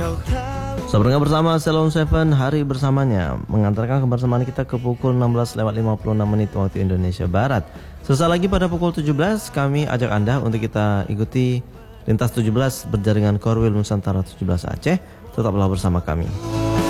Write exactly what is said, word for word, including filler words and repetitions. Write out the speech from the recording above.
Sahabat bersama Salon Seven, hari bersamanya mengantarkan kebersamaan kita ke pukul enam belas lewat lima puluh enam menit waktu Indonesia Barat. Sesaat lagi pada pukul tujuh belas kami ajak Anda untuk kita ikuti Lintas tujuh belas berjaringan Korwil Nusantara tujuh belas Aceh. Tetaplah bersama kami.